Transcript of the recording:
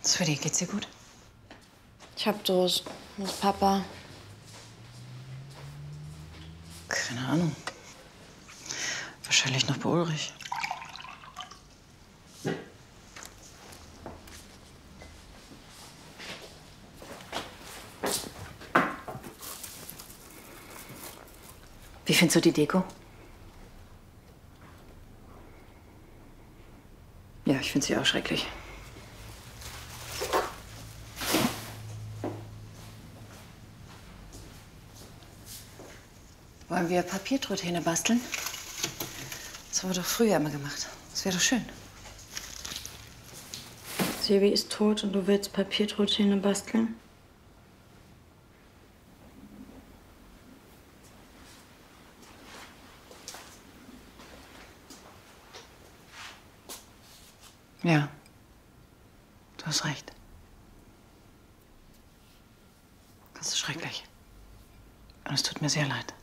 Sweetie, geht's dir gut? Ich hab Durst. Wo ist Papa? Keine Ahnung. Wahrscheinlich noch bei Ulrich. Wie findest du die Deko? Ja, ich finde sie auch schrecklich. Wollen wir Papiertruthähne basteln? Das haben wir doch früher immer gemacht. Das wäre doch schön. Silvi ist tot und du willst Papiertruthähne basteln? Ja, du hast recht. Das ist schrecklich. Und es tut mir sehr leid.